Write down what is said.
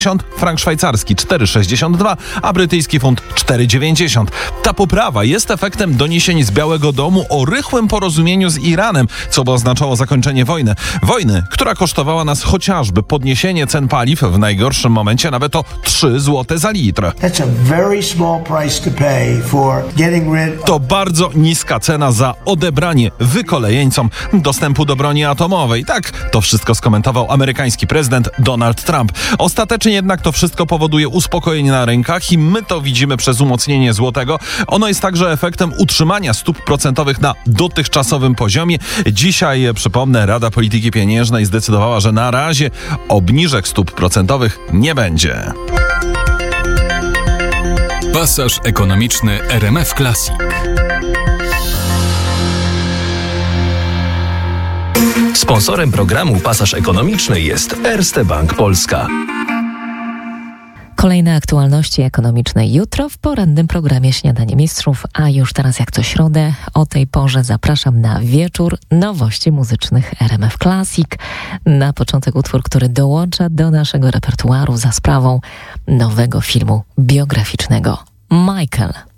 frank szwajcarski 4,62, a brytyjski funt 4,90. Ta poprawa jest efektem doniesień z Białego Domu o rychłym porozumieniu z Iranem, co by oznaczało zakończenie wojny. Wojny, która kosztowała nas chociażby podniesienie cen paliw w najgorszym momencie nawet o 3 zł za litr. To bardzo niska cena za odebranie wykolejeńcom dostępu do broni atomowej. Tak, to wszystko skomentował amerykański prezydent Donald Trump. Ostatecznie jednak to wszystko powoduje uspokojenie na rynkach i my to widzimy przez umocnienie złotego. Ono jest także efektem utrzymania stóp procentowych na dotychczasowym poziomie. Dzisiaj, przypomnę, Rada Polityki Pieniężnej zdecydowała, że na razie obniżek stóp procentowych nie będzie. Pasaż ekonomiczny RMF Classic. Sponsorem programu Pasaż Ekonomiczny jest Erste Bank Polska. Kolejne aktualności ekonomiczne jutro w porannym programie Śniadanie Mistrzów, a już teraz jak co środę o tej porze zapraszam na wieczór nowości muzycznych RMF Classic. Na początek utwór, który dołącza do naszego repertuaru za sprawą nowego filmu biograficznego Michael.